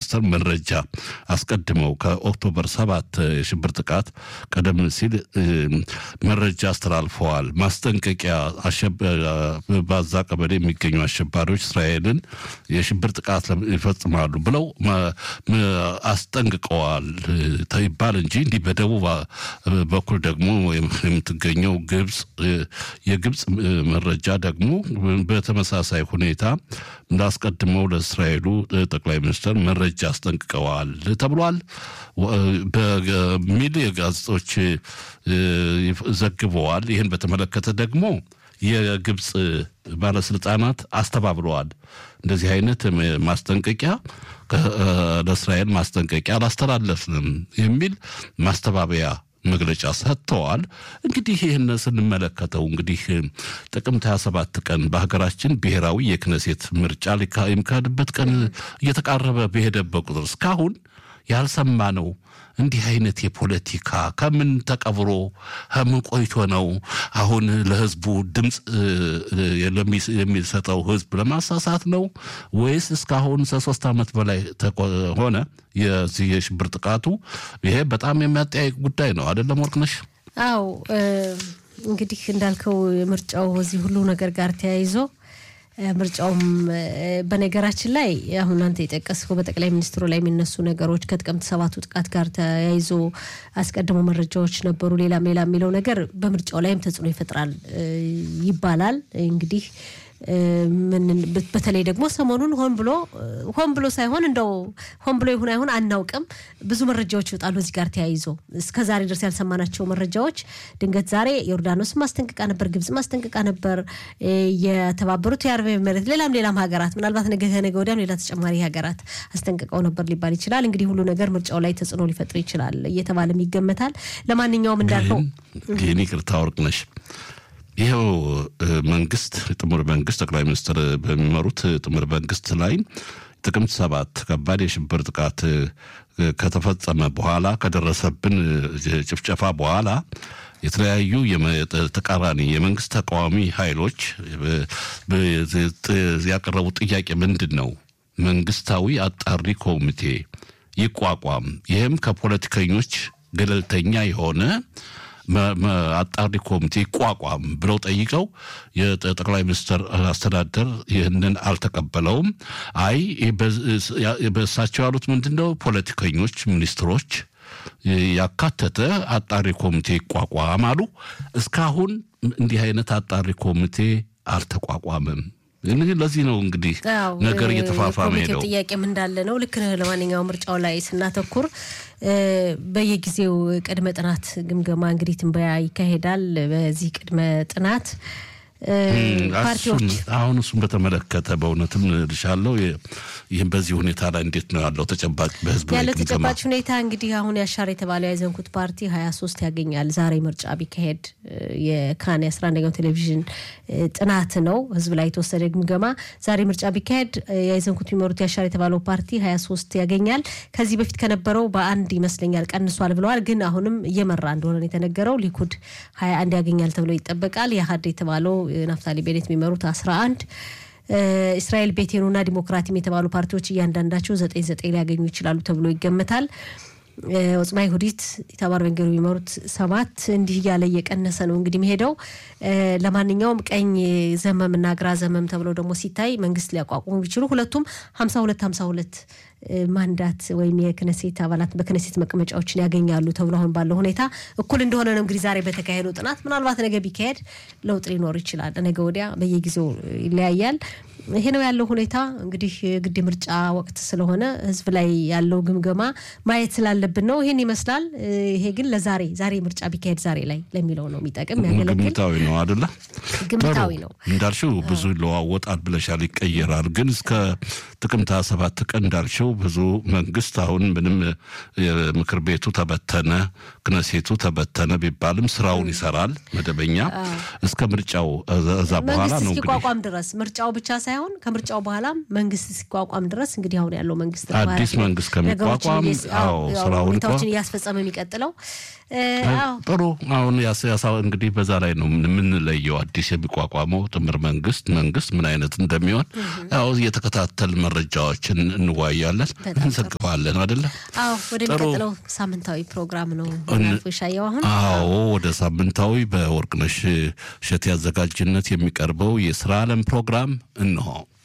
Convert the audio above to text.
ሚኒስትር መረጃ አስቀድመው ከኦክቶበር 7 የሽብር ጥቃት ቀደም ሲል መረጃ አስተላልፈዋል። ማስጠንቀቂያ ባዛ ቀበሌ የሚገኙ አሸባሪዎች እስራኤልን የሽብር ጥቃት ይፈጽማሉ ብለው አስጠንቅቀዋል ተይባል እንጂ እንዲህ በደቡብ በኩል ደግሞ የምትገኘው የግብጽ መረጃ ደግሞ በተመሳሳይ ሁኔታ እንዳስቀድመው ለእስራኤሉ ጠቅላይ ሚኒስትር መረጃ አስጠንቅቀዋል ተብሏል። በሚል የጋዜጦች ዘግበዋል። ይህን በተመለከተ ደግሞ የግብጽ ባለስልጣናት አስተባብረዋል። እንደዚህ አይነት ማስጠንቀቂያ ለእስራኤል ማስጠንቀቂያ አላስተላለፍንም የሚል ማስተባበያ መግለጫ ሰጥተዋል። እንግዲህ ይህን ስንመለከተው እንግዲህ ጥቅምት 27 ቀን በሀገራችን ብሔራዊ የክነሴት ምርጫ የሚካሄድበት ቀን እየተቃረበ በሄደበት ቁጥር እስካሁን ያልሰማነው እንዲህ አይነት የፖለቲካ ከምን ተቀብሮ ከምን ቆይቶ ነው አሁን ለህዝቡ ድምጽ የሚሰጠው ህዝብ ለማሳሳት ነው ወይስ እስካሁን 3 አመት በላይ ሆነ የዚህ የሽብር ጥቃቱ? ይሄ በጣም የሚያጠያይቅ ጉዳይ ነው አይደለም ወርቅነሽ? አዎ እንግዲህ እንዳልከው ምርጫው እዚህ ሁሉ ነገር ጋር ተያይዞ ምርጫውም በነገራችን ላይ አሁን አንተ የጠቀስከው በጠቅላይ ሚኒስትሩ ላይ የሚነሱ ነገሮች ከጥቅምት 7 ጥቃት ጋር ተያይዞ አስቀድሞ መረጃዎች ነበሩ ሌላም የሚለው ነገር በምርጫው ላይም ተጽዕኖ ይፈጥራል ይባላል። እንግዲህ በተለይ ደግሞ ሰሞኑን ሆን ብሎ ሳይሆን እንደው ሆን ብሎ ይሁን አይሁን አናውቅም ብዙ መረጃዎች ይወጣሉ እዚህ ጋር ተያይዞ እስከዛሬ ድረስ ያልሰማናቸው መረጃዎች ድንገት ዛሬ ዮርዳኖስ ማስጠንቀቃ ነበር፣ ግብጽ ማስጠንቀቃ ነበር፣ የተባበሩት የአረብ ኤሚሬት ሌላም ሀገራት ምናልባት ነገ ወዲያም ሌላ ተጨማሪ ሀገራት አስጠንቀቀው ነበር ሊባል ይችላል። እንግዲህ ሁሉ ነገር ምርጫው ላይ ተጽዕኖ ሊፈጥር ይችላል እየተባለም ይገመታል። ለማንኛውም እንዳልከው የኔ ቅርታ ወርቅነሽ ይሄው መንግስት ጥምር መንግስት ጠቅላይ ሚኒስትር በሚመሩት ጥምር መንግስት ላይ ጥቅምት 7 ከባድ የሽብር ጥቃት ከተፈጸመ በኋላ ከደረሰብን ጭፍጨፋ በኋላ የተለያዩ ተቃራኒ የመንግስት ተቃዋሚ ኃይሎች ያቀረቡ ጥያቄ ምንድነው? መንግስታዊ አጣሪ ኮሚቴ ይቋቋም፣ ይሄም ከፖለቲከኞች ገለልተኛ የሆነ አጣሪ ኮሚቴ ይቋቋም ብለው ጠይቀው የጠቅላይ ሚኒስትር አስተዳደር ይህንን አልተቀበለውም። አይ በእሳቸው ያሉት ምንድነው? ፖለቲከኞች ሚኒስትሮች ያካተተ አጣሪ ኮሚቴ ይቋቋም አሉ። እስካሁን እንዲህ አይነት አጣሪ ኮሚቴ አልተቋቋመም። ለዚህ ነው እንግዲህ ነገር እየተፋፋመ ሄደው ጥያቄም እንዳለ ነው። ልክ ነው። ለማንኛውም ምርጫው ላይ ስናተኩር በየጊዜው ቅድመ ጥናት ግምገማ እንግዲህ ትንበያ ይካሄዳል። በዚህ ቅድመ ጥናት ፓርቲዎች አሁን እሱን በተመለከተ በእውነትም ልሻለው ይሄን በዚህ ሁኔታ ላይ እንዴት ነው ያለው ተጨባጭ በህዝብ ላይ ተጨባጭ ሁኔታ? እንግዲህ አሁን ያሻር የተባለው ያዘንኩት ፓርቲ 23 ያገኛል። ዛሬ ምርጫ ቢካሄድ የካን 11ኛው ቴሌቪዥን ጥናት ነው ህዝብ ላይ የተወሰደ ግምገማ። ዛሬ ምርጫ ቢካሄድ ያዘንኩት የሚመሩት ያሻር የተባለው ፓርቲ 23 ያገኛል። ከዚህ በፊት ከነበረው በአንድ ይመስለኛል ቀንሷል ብለዋል። ግን አሁንም እየመራ እንደሆነ የተነገረው ሊኩድ 21 ያገኛል ተብሎ ይጠበቃል። ያሃድ የተባለው ናፍታሊ ቤኔት የሚመሩት 11 እስራኤል ቤቴኑና ዲሞክራቲም የተባሉ ፓርቲዎች እያንዳንዳቸው 9 ሊያገኙ ይችላሉ ተብሎ ይገመታል። ወጽማ ይሁዲት የተባበሩ መንገሩ የሚመሩት 7 እንዲህ ያለ እየቀነሰ ነው እንግዲህ መሄደው። ለማንኛውም ቀኝ ዘመምና ግራ ዘመም ተብሎ ደግሞ ሲታይ መንግስት ሊያቋቁሙ ይችላሉ። ሁለቱም 52 ማንዳት ወይም የክነሴት አባላት በክነሴት መቀመጫዎችን ያገኛሉ ተብሎ አሁን ባለው ሁኔታ እኩል እንደሆነ ነው እንግዲህ ዛሬ በተካሄደው ጥናት። ምናልባት ነገ ቢካሄድ ለውጥ ሊኖር ይችላል። ነገ ወዲያ በየጊዜው ይለያያል። ይሄ ነው ያለው ሁኔታ። እንግዲህ ግድ ምርጫ ወቅት ስለሆነ ህዝብ ላይ ያለው ግምገማ ማየት ስላለብን ነው ይሄን ይመስላል። ይሄ ግን ዛሬ ምርጫ ቢካሄድ ዛሬ ላይ ለሚለው ነው የሚጠቅም ያገለግል። ግምታዊ ነው አይደለ? ግምታዊ ነው እንዳልሽው ብዙ ለዋወጣል ብለሻል ይቀየራል። ግን እስከ ጥቅምት 7 ቀን እንዳልሽው ብዙ መንግስት አሁን ምንም ምክር ቤቱ ተበተነ ክነሴቱ ተበተነ ቢባልም ስራውን ይሰራል መደበኛ እስከ ምርጫው እዛ በኋላ ነው እንግዲህ ሲቋቋም ድረስ ምርጫው ብቻ ሳይሆን ከምርጫው በኋላም መንግስት ሲቋቋም ድረስ እንግዲህ አሁን ያለው መንግስት አዲስ መንግስት ከሚቋቋም ስራውን ሁኔታዎችን እያስፈጸመ የሚቀጥለው ጥሩ አሁን ያሳው እንግዲህ በዛ ላይ ነው ምን ለየው አዲስ የሚቋቋመው ጥምር መንግስት ምን አይነት እንደሚሆን ያው የተከታተል መረጃዎችን እንዋያለን። እንዘጋዋለን አይደለ? አዎ ወደሚቀጥለው ሳምንታዊ ፕሮግራም ነው ሻየው አሁን ወደ ሳምንታዊ በወርቅነሽ እሸቴ አዘጋጅነት የሚቀርበው የሥራ ዓለም ፕሮግራም እንሆ